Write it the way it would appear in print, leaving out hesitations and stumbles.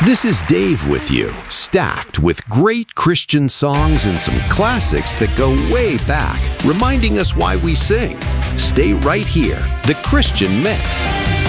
This is Dave with you, stacked with great Christian songs and some classics that go way back, reminding us why we sing. Stay right here, The Christian Mix.